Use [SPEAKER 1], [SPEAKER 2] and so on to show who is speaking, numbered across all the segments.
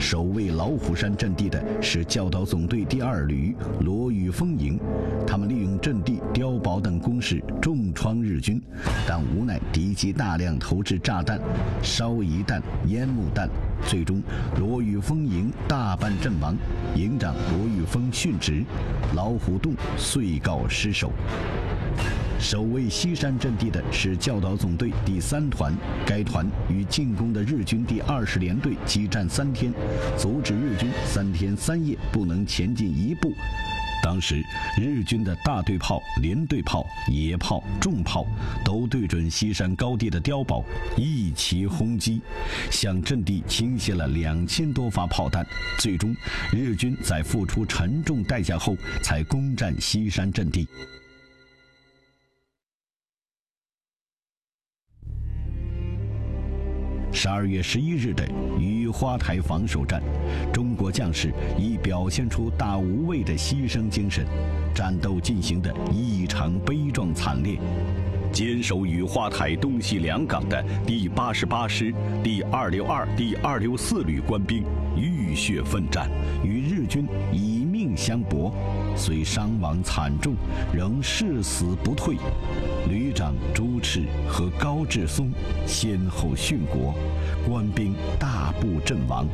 [SPEAKER 1] 守卫老虎山阵地的是教导总队第2旅罗宇峰营，他们利用阵地、碉堡等工事重创日军，但无奈敌机大量投掷炸弹、烧夷弹、烟幕弹，最终罗宇峰营大半阵亡，营长罗宇峰殉职，老虎洞遂告失守。守卫西山阵地的是教导总队第3团，该团与进攻的日军第20联队激战3天，阻止日军3天3夜不能前进1步。当时日军的大队炮、连队炮、野炮、重炮都对准西山高地的碉堡一齐轰击，向阵地倾泻了2000多发炮弹，最终日军在付出沉重代价后才攻占西山阵地。12月11日的雨花台防守战，中国将士已表现出大无畏的牺牲精神，战斗进行得异常悲壮惨烈。坚守雨花台东西两港的第88师、第262、第264旅官兵浴血奋战，与日军以命相搏，虽伤亡惨重，仍誓死不退。旅长朱赤和高志松先后殉国，官兵大部阵亡。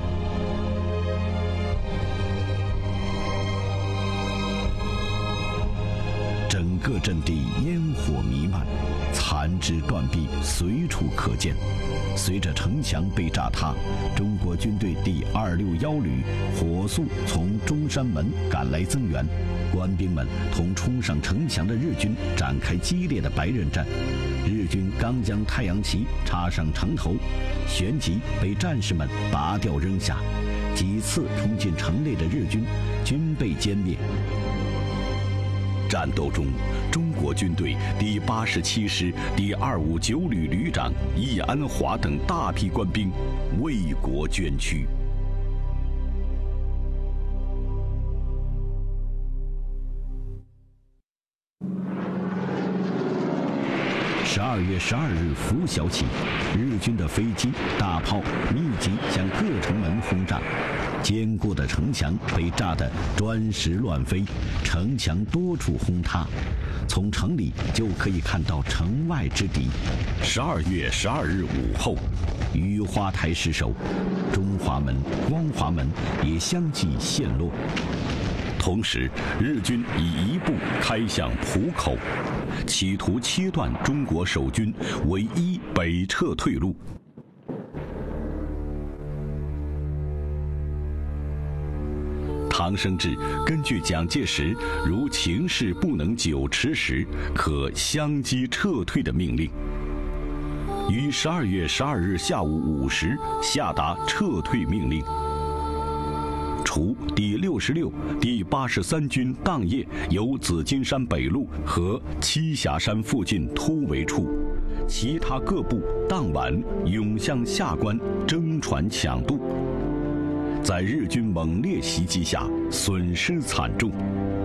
[SPEAKER 1] 整个阵地烟火弥漫，残肢断臂随处可见。随着城墙被炸塌，中国军队第261旅火速从中山门赶来增援，官兵们同冲上城墙的日军展开激烈的白刃战。日军刚将太阳旗插上城头，旋即被战士们拔掉扔下，几次冲进城内的日军均被歼灭。战斗中，中国军队第87师第259旅旅长易安华等大批官兵为国捐躯。12月12日拂晓起，日军的飞机、大炮密集向各城门轰炸，坚固的城墙被炸得砖石乱飞，城墙多处轰塌，从城里就可以看到城外之敌。12月12日午后，雨花台失守，中华门、光华门也相继陷落。同时，日军已一步开向浦口，企图切断中国守军唯一北撤退路。唐生智根据蒋介石如情势不能久持时，可相机撤退的命令，于12月12日下午5时下达撤退命令。除第66、第83军当夜由紫金山北路和栖霞山附近突围处，其他各部当晚涌向下关争船抢渡，在日军猛烈袭击下损失惨重。